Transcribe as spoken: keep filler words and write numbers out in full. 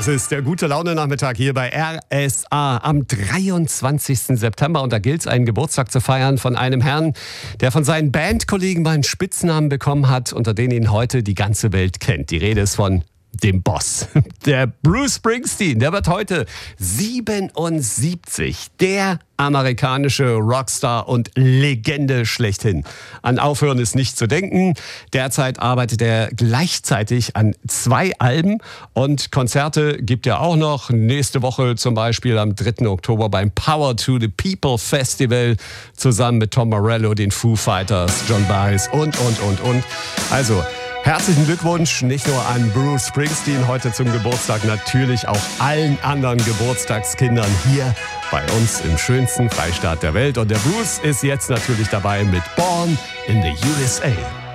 ist der Gute-Laune-Nachmittag hier bei R S A am dreiundzwanzigsten September. Und da gilt es, einen Geburtstag zu feiern von einem Herrn, der von seinen Bandkollegen mal einen Spitznamen bekommen hat, unter den ihn heute die ganze Welt kennt. Die Rede ist von dem Boss. Der Bruce Springsteen, der wird heute siebenundsiebzig. Der amerikanische Rockstar und Legende schlechthin. An Aufhören ist nicht zu denken. Derzeit arbeitet er gleichzeitig an zwei Alben und Konzerte gibt er auch noch. Nächste Woche zum Beispiel am dritten Oktober beim Power to the People Festival zusammen mit Tom Morello, den Foo Fighters, John Baez und, und, und, und. Also, herzlichen Glückwunsch nicht nur an Bruce Springsteen heute zum Geburtstag, natürlich auch allen anderen Geburtstagskindern hier bei uns im schönsten Freistaat der Welt. Und der Bruce ist jetzt natürlich dabei mit Born in the U S A.